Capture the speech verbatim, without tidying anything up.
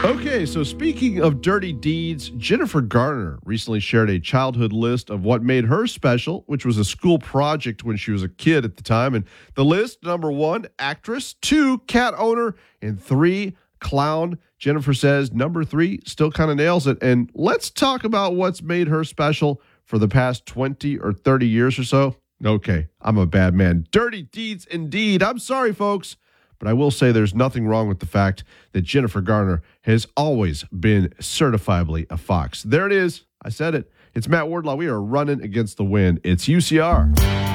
Okay, so speaking of dirty deeds, Jennifer Garner recently shared a childhood list of what made her special, which was a school project when she was a kid at the time. And the list, number one, actress, two, cat owner, and three, clown. Jennifer says number three still kind of nails it. And let's talk about what's made her special for the past twenty or thirty years or so. Okay, I'm a bad man. Dirty deeds indeed. I'm sorry, folks. But I will say there's nothing wrong with the fact that Jennifer Garner has always been certifiably a fox. There it is. I said it. It's Matt Wardlaw. We are running against the wind. It's U C R.